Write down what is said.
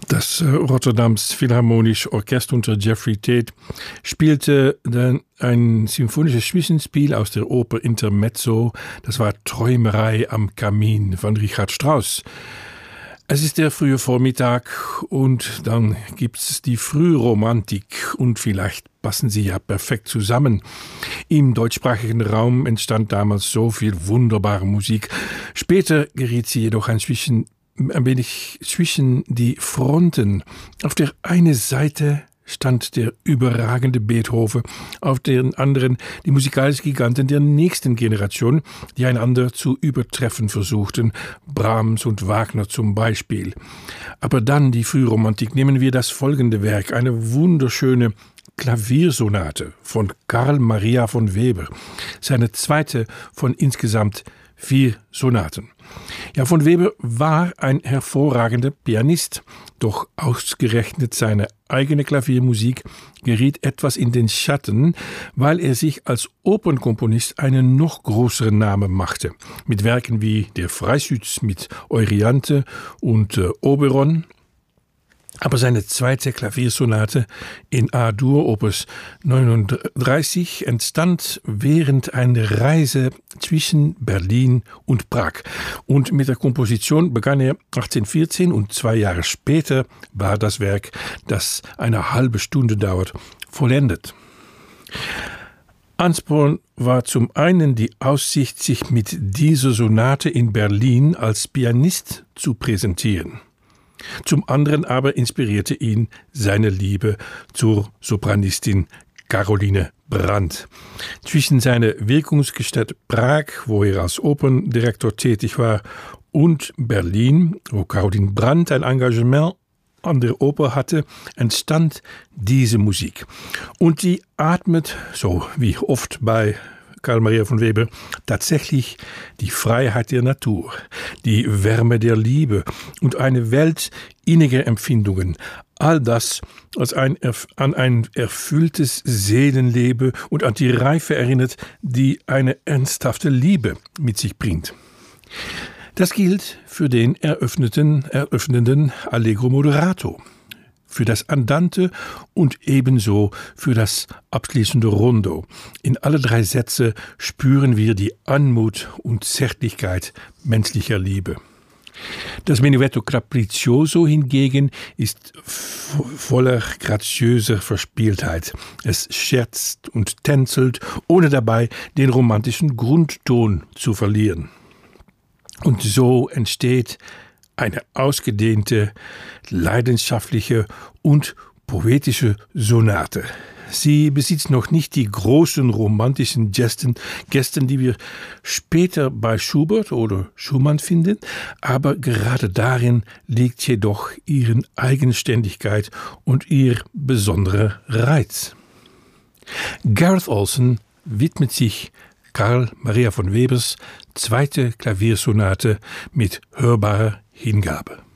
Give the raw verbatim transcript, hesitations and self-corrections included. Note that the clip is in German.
Das Rotterdams Philharmonische Orchester unter Jeffrey Tate spielte dann ein symphonisches Zwischenspiel aus der Oper Intermezzo. Das war Träumerei am Kamin von Richard Strauss. Es ist der frühe Vormittag und dann gibt es die Frühromantik und vielleicht passen sie ja perfekt zusammen. Im deutschsprachigen Raum entstand damals so viel wunderbare Musik. Später geriet sie jedoch ein bisschen ein wenig zwischen die Fronten. Auf der einen Seite stand der überragende Beethoven, auf der anderen die musikalischen Giganten der nächsten Generation, die einander zu übertreffen versuchten, Brahms und Wagner zum Beispiel. Aber dann die Frühromantik, nehmen wir das folgende Werk, eine wunderschöne Klaviersonate von Carl Maria von Weber, seine zweite von insgesamt vier Sonaten. Ja, von Weber war ein hervorragender Pianist, doch ausgerechnet seine eigene Klaviermusik geriet etwas in den Schatten, weil er sich als Opernkomponist einen noch größeren Namen machte, mit Werken wie der Freischütz mit Euryanthe und äh, Oberon. Aber seine zweite Klaviersonate in A-Dur Opus neununddreißig entstand während einer Reise zwischen Berlin und Prag. Und mit der Komposition begann er achtzehnhundertvierzehn und zwei Jahre später war das Werk, das eine halbe Stunde dauert, vollendet. Ansporn war zum einen die Aussicht, sich mit dieser Sonate in Berlin als Pianist zu präsentieren. Zum anderen aber inspirierte ihn seine Liebe zur Sopranistin Caroline Brandt. Zwischen seiner Wirkungsstätte Prag, wo er als Operndirektor tätig war, und Berlin, wo Caroline Brandt ein Engagement an der Oper hatte, entstand diese Musik. Und die atmet, so wie oft bei Carl Maria von Weber, tatsächlich die Freiheit der Natur, die Wärme der Liebe und eine Welt inniger Empfindungen. All das als ein, an ein erfülltes Seelenleben und an die Reife erinnert, die eine ernsthafte Liebe mit sich bringt. Das gilt für den eröffneten, eröffnenden Allegro Moderato, für das Andante und ebenso für das abschließende Rondo. In alle drei Sätze spüren wir die Anmut und Zärtlichkeit menschlicher Liebe. Das Menuetto Capriccioso hingegen ist voller graziöser Verspieltheit. Es scherzt und tänzelt, ohne dabei den romantischen Grundton zu verlieren. Und so entsteht eine ausgedehnte, leidenschaftliche und poetische Sonate. Sie besitzt noch nicht die großen romantischen Gesten, Gesten, die wir später bei Schubert oder Schumann finden, aber gerade darin liegt jedoch ihre Eigenständigkeit und ihr besonderer Reiz. Gareth Olson widmet sich Carl Maria von Webers zweite Klaviersonate mit hörbarer Hingabe.